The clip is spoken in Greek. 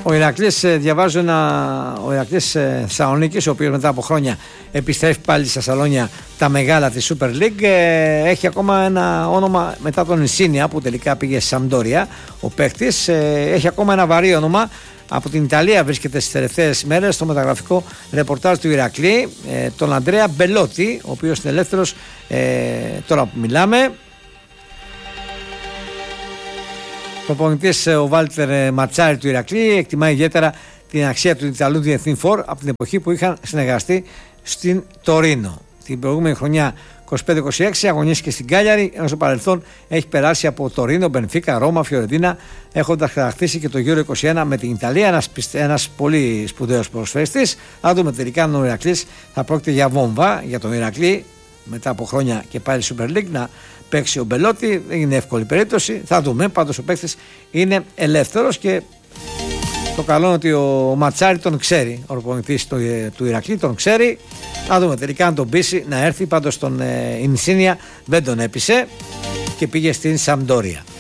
Ο Ηρακλής, διαβάζω ο Ηρακλής Θεσσαλονίκης, ο οποίος μετά από χρόνια επιστρέφει πάλι στα σαλόνια τα μεγάλα της Super League, έχει ακόμα ένα όνομα μετά τον Ινσίνια που τελικά πήγε στη Σαμπντόρια. Ο παίκτης έχει ακόμα ένα βαρύ όνομα. Από την Ιταλία βρίσκεται στις τελευταίες μέρες στο μεταγραφικό ρεπορτάζ του Ηρακλή, τον Αντρέα Μπελότη, ο οποίος είναι ελεύθερος τώρα που μιλάμε. Ο προπονητής ο Βάλτερ Ματσάρη του Ηρακλή εκτιμά ιδιαίτερα την αξία του Ιταλού διεθνή φορ από την εποχή που είχαν συνεργαστεί στην Τωρίνο. Την προηγούμενη χρονιά 25-26 αγωνίστηκε στην Κάλιαρη, ενώ στο παρελθόν έχει περάσει από Τωρίνο, Μπενφίκα, Ρώμα, Φιωρεντίνα, έχοντας κατακτήσει και το Euro 21 με την Ιταλία. Ένας πολύ σπουδαίος ποδοσφαιριστής. Αν δούμε τελικά αν ο Ηρακλής θα πρόκειται για βόμβα για τον Ηρακλή μετά από χρόνια και πάλι Super League να παίξει ο Μπελότη. Δεν είναι εύκολη περίπτωση. Θα δούμε. Πάντως ο παίκτης είναι ελεύθερος και το καλό είναι ότι ο Ματσάρη τον ξέρει. Ο προπονητής του Ηρακλή τον ξέρει. Να δούμε τελικά αν τον πείσει να έρθει. Πάντως τον Ινσίνια δεν τον έπεισε και πήγε στην Σαμπντόρια.